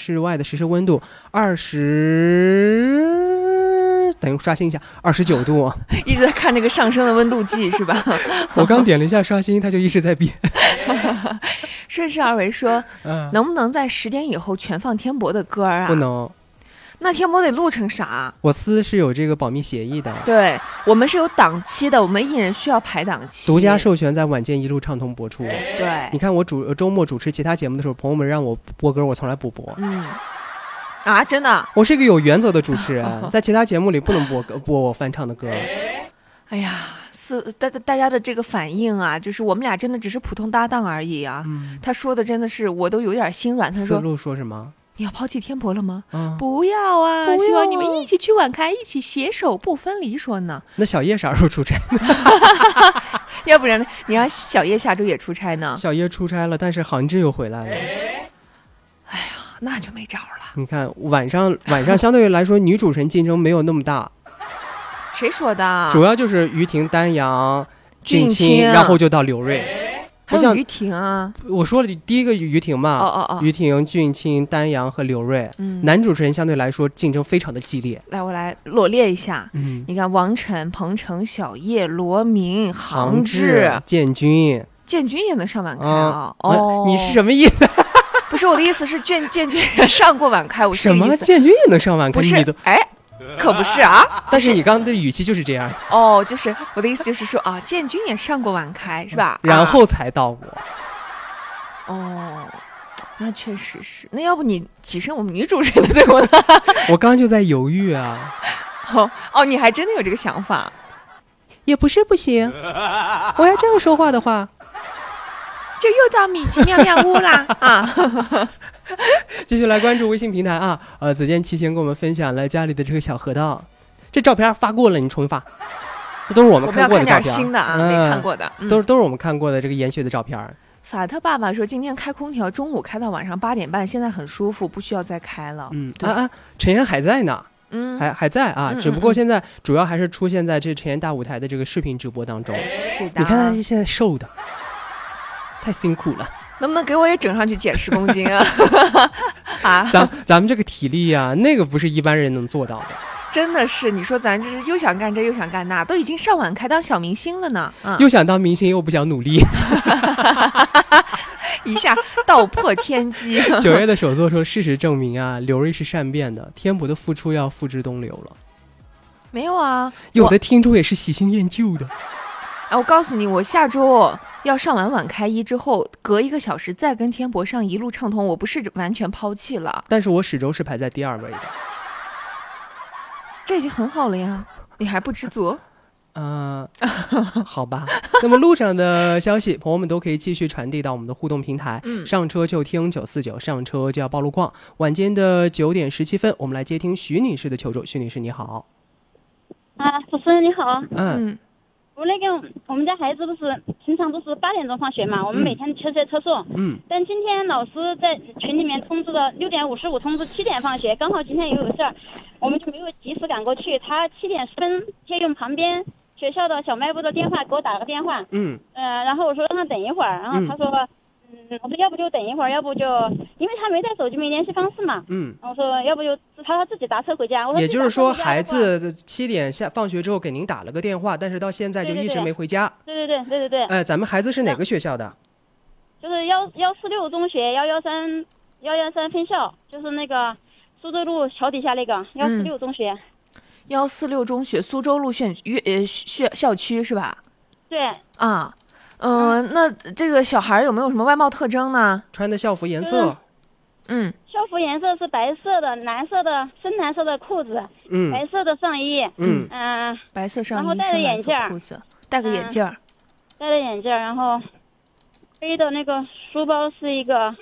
室外的实时温度20，等于刷新一下，29度。 一直在看那个上升的温度计是吧？ 我刚点了一下刷新，它就一直在变。 顺势而为说，能不能在10点以后全放天博的歌啊？ 不能。 那天博得录成啥？ 我司是有这个保密协议的， 对，我们是有档期的，我们艺人需要排档期， 独家授权在晚间一路畅通播出。 对， 你看我周末主持其他节目的时候，朋友们让我播歌，我从来不播。 啊，真的？ 我是一个有原则的主持人，在其他节目里不能播我翻唱的歌。 哎呀，大家的这个反应啊，就是我们俩真的只是普通搭档而已啊。他说的真的是我都有点心软。他说：“ 思路说什么？ 你要抛弃天博了吗？不要啊！希望你们一起去晚开，一起携手不分离。”说呢？ 那小叶啥时候出差呢？ 要不然你让小叶下周也出差呢？ 小叶出差了，但是杭志又回来了。 哎呀，那就没招了。 你看晚上相对于来说，女主持人竞争没有那么大。 谁说的？ 主要就是于婷、丹阳、俊清，然后就到刘瑞。 还有于婷啊， 我说了第一个于婷嘛，于婷、俊清、丹阳和刘瑞，男主持人相对来说竞争非常的激烈。 来，我来罗列一下，你看王晨、彭程、小叶、罗明、杭志、 建军也能上晚开啊？ 你是什么意思？ 不是我的意思是建军也上过晚开，我是什么建军也能上晚开？ 不是，可不是啊！ 但是你刚刚的语气就是这样。 就是我的意思就是说啊，建军也上过晚开是吧？ 然后才到我。 那确实是。那要不你跻身我们女主持人的队伍呢？ 我刚刚就在犹豫啊。 你还真的有这个想法？ 也不是不行。我要这样说话的话， 就又到米奇妙妙屋啦啊！ 继续来关注微信平台啊，子健提前跟我们分享了家里的这个小河道，这照片发过了，你重新发，这都是我们看过的照片。 我们要看点新的啊，没看过的， 都是我们看过的这个研学的照片。 法特爸爸说今天开空调，中午开到晚上8点半，现在很舒服，不需要再开了。 陈岩还在呢，还在啊，只不过现在主要还是出现在这陈岩大舞台的这个视频直播当中。 是的， 你看他现在瘦的，太辛苦了。 能不能给我也整上去减10公斤啊？ 咱们这个体力啊，那个不是一般人能做到的。 真的是，你说咱这是又想干这又想干那，都已经上晚开当小明星了呢。 又想当明星又不想努力， 一下道破天机。 9月的首作说，事实证明啊，刘瑞是善变的，天博的付出要付之东流了。 没有啊， 有的听众也是喜新厌旧的。 我告诉你，我下周要上完晚开1之后，隔1个小时再跟天博上一路畅通，我不是完全抛弃了， 但是我始终是排在第2位的。 这已经很好了呀，你还不知足？ 好吧。那么路上的消息，朋友们都可以继续传递到我们的互动平台。上车就听949，上车就要报路况。晚间的9点17分，我们来接听徐女士的求助。徐女士你好。 主持人你好。 我们家孩子不是平常都是8点钟放学嘛，我们每天车接车送。但今天老师在群里面通知了6点55通知7点放学，刚好今天有事儿，我们就没有及时赶过去。他7点10分先用旁边学校的小卖部的电话给我打了个电话。然后我说让他等一会儿，然后他说我说要不就等一会儿，要不就因为他没带手机没联系方式嘛。我说要不就他自己打车回家。我说也就是说孩子7点放学之后给您打了个电话，但是到现在就一直没回家。 对。 咱们孩子是哪个学校的？ 就是146中学113分校，就是那个苏州路桥底下那个146中学。 146中学苏州路校区是吧？ 对啊。那这个小孩有没有什么外貌特征呢？ 穿的校服颜色？ 校服颜色是白色的、蓝色的、深蓝色的裤子，白色的上衣， 白色上衣， 然后戴着眼镜， 裤子，戴个眼镜， 戴着眼镜，然后背的那个书包是一个，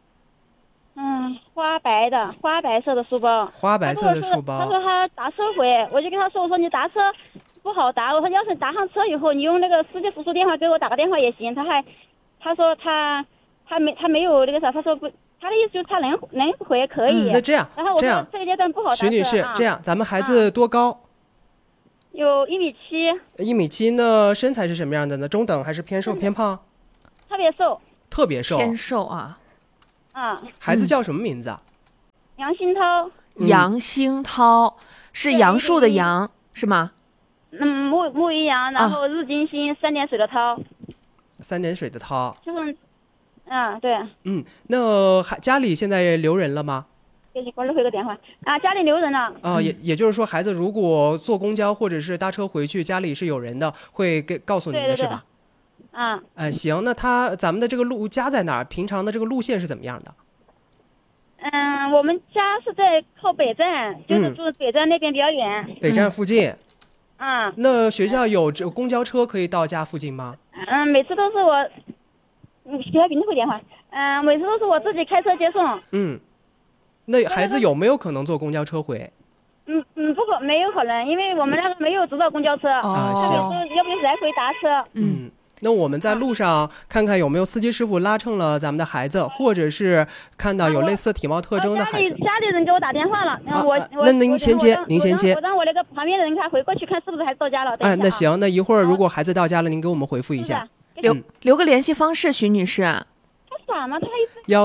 花白色的书包。 花白色的书包。 他说他打车回，我就跟他说，我说你打车不好打，我说要是打上车以后，你用那个司机叔叔电话给我打个电话也行。他说他没有那个啥，他说不，他的意思就是他能回可以。 那这样， 然后我说这个阶段不好打车。 徐女士，这样咱们孩子多高？ 有1.7米。 1.7米呢？身材是什么样的呢？中等还是偏瘦偏胖？ 特别瘦。 特别瘦。 偏瘦啊。 孩子叫什么名字啊？ 杨新涛。 杨兴涛是杨树的杨是吗？ 木一杨，然后日金星3点水的涛。 3点水的涛。 就是，对。 那家里现在留人了吗？ 给你过来回个电话啊，家里留人了。 也就是说，孩子如果坐公交或者是搭车回去，家里是有人的，会告诉您的是吧？行，那咱们的这个路家在哪儿？平常的这个路线是怎么样的？ 我们家是在靠北站，就是住北站那边比较远。 北站附近。那学校有这公交车可以到家附近吗？ 每次都是我，学校给你回电话。每次都是我自己开车接送。 那孩子有没有可能坐公交车回？ 没有可能，因为我们那个没有直达公交车。 行。 要不就是来回搭车。 那我们在路上看看有没有司机师傅拉乘了咱们的孩子，或者是看到有类似体貌特征的孩子。 家里人给我打电话了， 那您先接。 我让我那个旁边的人看回过去看是不是孩子到家了。 那行，那一会儿如果孩子到家了，您给我们回复一下。 留个联系方式，徐女士。 他傻吗？他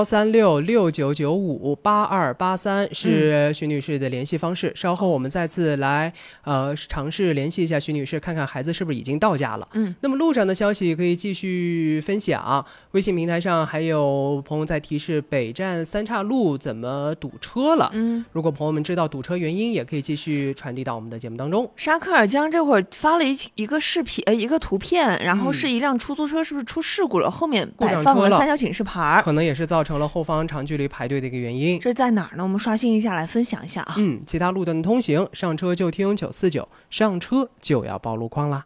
13669958283是徐女士的联系方式。稍后我们再次来尝试联系一下徐女士，看看孩子是不是已经到家了。那么路上的消息可以继续分享，微信平台上还有朋友在提示北站3岔路怎么堵车了。如果朋友们知道堵车原因，也可以继续传递到我们的节目当中。 沙克尔江这会儿发了一个视频，一个图片，然后是一辆出租车是不是出事故了，后面摆放了3条警示牌， 可能也是造成了后方长距离排队的一个原因。 这在哪儿呢？我们刷新一下来分享一下啊。 其他路段的通行，上车就听949，上车就要报路况啦。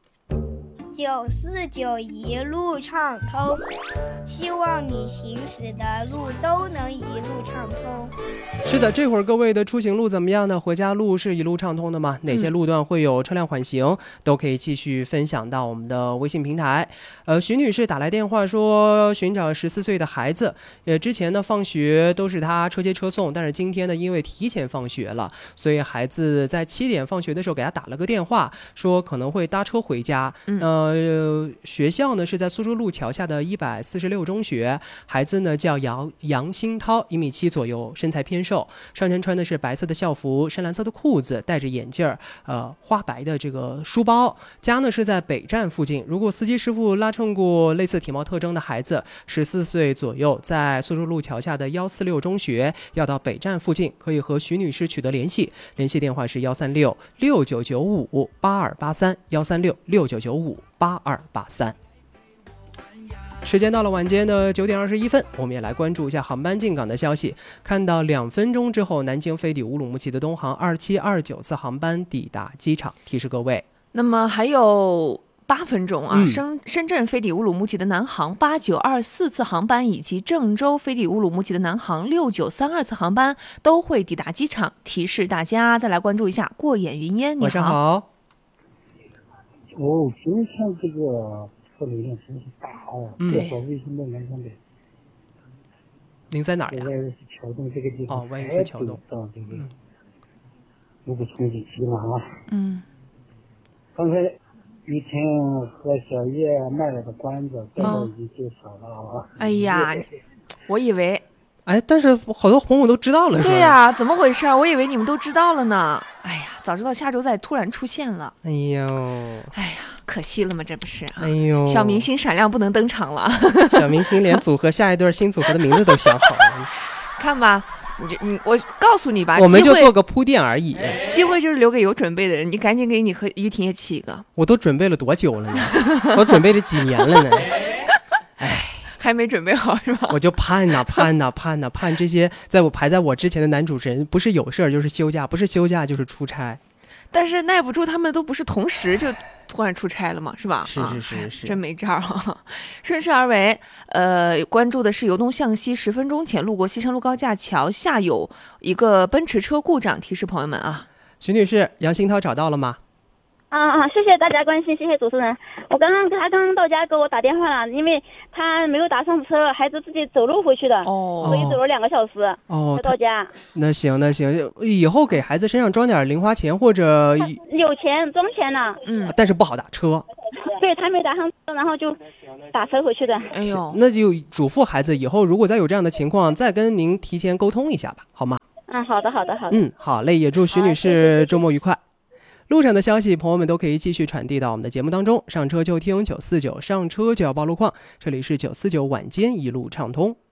949一路畅通，希望你行驶的路都能一路畅通。 是的，这会儿各位的出行路怎么样呢？回家路是一路畅通的吗？哪些路段会有车辆缓行，都可以继续分享到我们的微信平台。徐女士打来电话说寻找14岁的孩子，之前呢放学都是她车接车送，但是今天呢因为提前放学了，所以孩子在7点放学的时候给她打了个电话，说可能会搭车回家。学校呢是在苏州路桥下的146中学，孩子呢叫杨新涛，1.7米左右，身材偏瘦，上身穿的是白色的校服，深蓝色的裤子，戴着眼镜，花白的这个书包。家呢是在北站附近。如果司机师傅拉乘过类似体貌特征的孩子，14岁左右，在苏州路桥下的146中学，要到北站附近，可以和徐女士取得联系，联系电话是13669958283，13669958283。时间到了晚间的9点21分，我们也来关注一下航班进港的消息。看到2分钟之后，南京飞抵乌鲁木齐的东航2729次航班抵达机场，提示各位。 那么还有8分钟啊，深圳飞抵乌鲁木齐的南航8924次航班以及郑州飞抵乌鲁木齐的南航6932次航班都会抵达机场，提示大家再来关注一下过眼云烟。你好。 晚上好。 今天这个车流量真是大哦，对，为什么南向北？ 您在哪儿呀？ 外是桥洞这个地方。 外是桥洞。 如果冲击机了啊。刚才一听喝小叶卖了个关子，这都已经少了啊。 哎呀，我以为。 但是好多朋友都知道了。 对呀，怎么回事？我以为你们都知道了呢。哎呀，早知道下周再突然出现了。哎呀，可惜了吗？这不是啊。小明星闪亮不能登场了。 小明星连组合下一对新组合的名字都想好了。 看吧，我告诉你吧， 我们就做个铺垫而已。 机会就是留给有准备的人，你赶紧给你和于婷也起一个。 我都准备了多久了呢？我准备了几年了呢？ 还没准备好是吧？ 我就盼这些排在我之前的男主持人，不是有事儿就是休假，不是休假就是出差。 但是耐不住他们都不是同时就突然出差了嘛，是吧？ 是， 真没招啊！顺势而为，关注的是由东向西10分钟前路过西山路高架桥下有一个奔驰车故障，提示朋友们啊。 徐女士，杨新涛找到了吗？ 谢谢大家关心，谢谢主持人。他刚到家给我打电话了，因为他没有打上车，孩子自己走路回去的，所以走了2个小时才到家。那行， 以后给孩子身上装点零花钱或者有钱装钱了， 但是不好打车。 对，他没打上车，然后就打车回去的。 哎呦， 那就嘱咐孩子以后如果再有这样的情况，再跟您提前沟通一下吧，好吗？ 啊，好的。 好嘞，也祝徐女士周末愉快。路上的消息，朋友们都可以继续传递到我们的节目当中。上车就听949，上车就要报路况。这里是949晚间一路畅通。